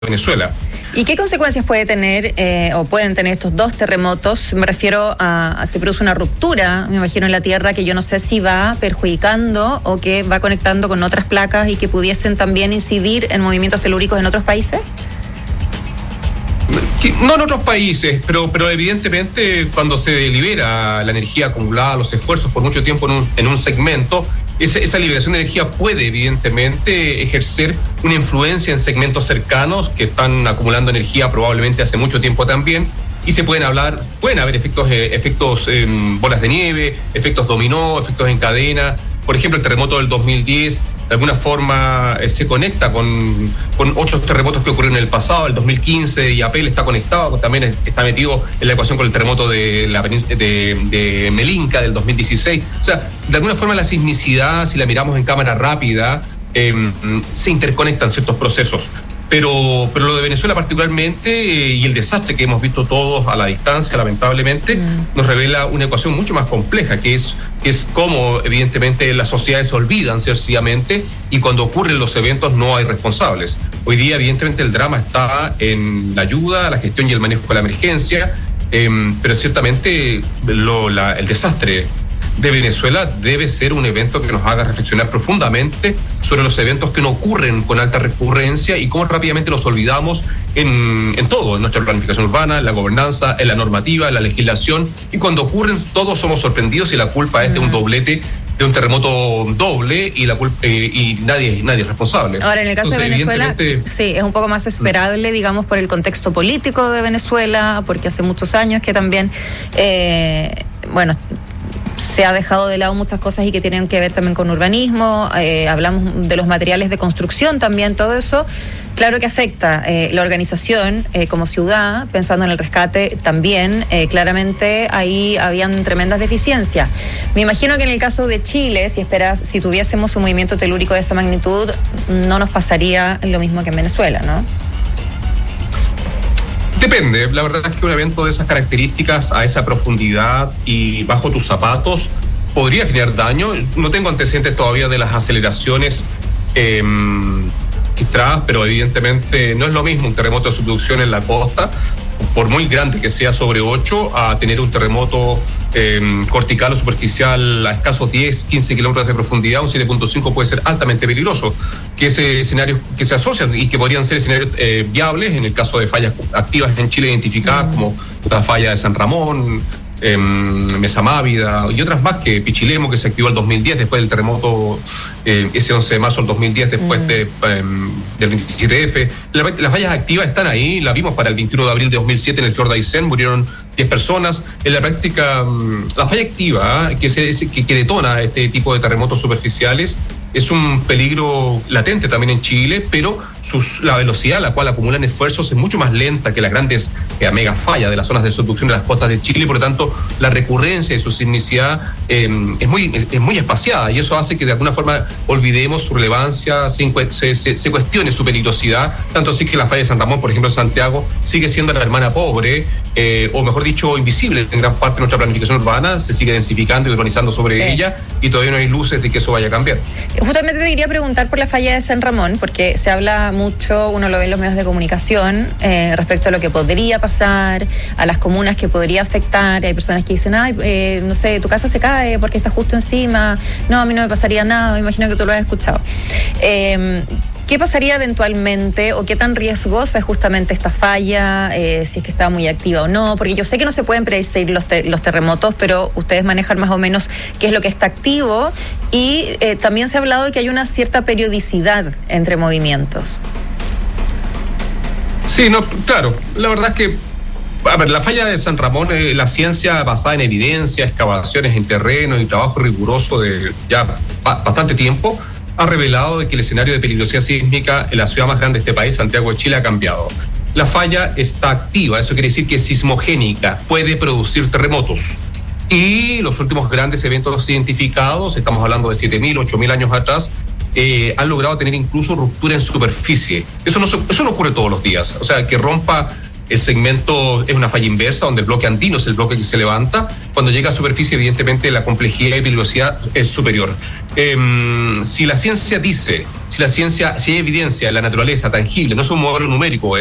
Venezuela. ¿Y qué consecuencias puede tener o pueden tener estos dos terremotos? Me refiero a se produce una ruptura, me imagino, en la Tierra que yo no sé si va perjudicando o que va conectando con otras placas y que pudiesen también incidir en movimientos telúricos en otros países. No en otros países, pero evidentemente cuando se libera la energía acumulada, los esfuerzos por mucho tiempo en un segmento, esa liberación de energía puede evidentemente ejercer una influencia en segmentos cercanos que están acumulando energía probablemente hace mucho tiempo también, y pueden haber efectos bolas de nieve, efectos dominó, efectos en cadena. Por ejemplo, el terremoto del 2010 de alguna forma se conecta con otros terremotos que ocurrieron en el pasado. El 2015 Yapel está conectado, también está metido en la ecuación con el terremoto de Melinka del 2016. O sea, de alguna forma la sismicidad, si la miramos en cámara rápida, se interconectan ciertos procesos. Pero lo de Venezuela particularmente y el desastre que hemos visto todos a la distancia, lamentablemente, nos revela una ecuación mucho más compleja, que es cómo evidentemente las sociedades se olvidan sencillamente, y cuando ocurren los eventos no hay responsables. Hoy día evidentemente el drama está en la ayuda, la gestión y el manejo de la emergencia, pero ciertamente el desastre de Venezuela debe ser un evento que nos haga reflexionar profundamente sobre los eventos que no ocurren con alta recurrencia y cómo rápidamente los olvidamos en todo, en nuestra planificación urbana, en la gobernanza, en la normativa, en la legislación, y cuando ocurren todos somos sorprendidos y la culpa es de un doblete, de un terremoto doble, y nadie es responsable. Ahora, en el caso de Venezuela, sí, es un poco más esperable, digamos, por el contexto político de Venezuela, porque hace muchos años que también, se ha dejado de lado muchas cosas y que tienen que ver también con urbanismo, hablamos de los materiales de construcción también, todo eso, claro que afecta la organización como ciudad, pensando en el rescate también, claramente ahí habían tremendas deficiencias. Me imagino que en el caso de Chile, si tuviésemos un movimiento telúrico de esa magnitud, no nos pasaría lo mismo que en Venezuela, ¿no? Depende, la verdad es que un evento de esas características, a esa profundidad y bajo tus zapatos, podría generar daño. No tengo antecedentes todavía de las aceleraciones registradas, pero evidentemente no es lo mismo un terremoto de subducción en la costa, por muy grande que sea, sobre 8, a tener un terremoto cortical o superficial a escasos 10, 15 kilómetros de profundidad. Un 7.5 puede ser altamente peligroso, que ese escenario que se asocian y que podrían ser escenarios viables en el caso de fallas activas en Chile identificadas, como la falla de San Ramón, Mesa Mávida y otras más, que Pichilemu, que se activó el 2010 después del terremoto, ese 11 de marzo del 2010 después del 27F. Las fallas activas están ahí, la vimos para el 21 de abril de 2007 en el Fiord Aysén, murieron 10 personas. En la práctica, la falla activa que detona este tipo de terremotos superficiales es un peligro latente también en Chile, pero la velocidad a la cual acumulan esfuerzos es mucho más lenta que las grandes mega fallas de las zonas de subducción de las costas de Chile, y por lo tanto la recurrencia de su sismicidad es muy espaciada, y eso hace que de alguna forma olvidemos su relevancia, se cuestione su peligrosidad, tanto así que la falla de San Ramón, por ejemplo, en Santiago, sigue siendo la hermana pobre, o mejor dicho, invisible en gran parte de nuestra planificación urbana, se sigue densificando y urbanizando sobre ella, y todavía no hay luces de que eso vaya a cambiar. Justamente te quería preguntar por la falla de San Ramón, porque se habla mucho, uno lo ve en los medios de comunicación, respecto a lo que podría pasar, a las comunas que podría afectar. Hay personas que dicen, no sé, tu casa se cae porque está justo encima. No, a mí no me pasaría nada, me imagino que tú lo has escuchado. ¿Qué pasaría eventualmente o qué tan riesgosa es justamente esta falla, si es que está muy activa o no? Porque yo sé que no se pueden predecir los terremotos, pero ustedes manejan más o menos qué es lo que está activo, y también se ha hablado de que hay una cierta periodicidad entre movimientos. Sí, no, claro, la verdad es que, la falla de San Ramón, la ciencia basada en evidencia, excavaciones en terreno y trabajo riguroso de ya bastante tiempo, ha revelado de que el escenario de peligrosidad sísmica en la ciudad más grande de este país, Santiago de Chile, ha cambiado. La falla está activa, eso quiere decir que es sismogénica, puede producir terremotos. Y los últimos grandes eventos identificados, estamos hablando de 7.000, 8.000 años atrás, han logrado tener incluso ruptura en superficie. Eso no ocurre todos los días, o sea, que rompa El segmento es una falla inversa, donde el bloque andino es el bloque que se levanta. Cuando llega a superficie, evidentemente, la complejidad y peligrosidad es superior. Si la ciencia dice, si hay evidencia en la naturaleza tangible, no es un modelo numérico,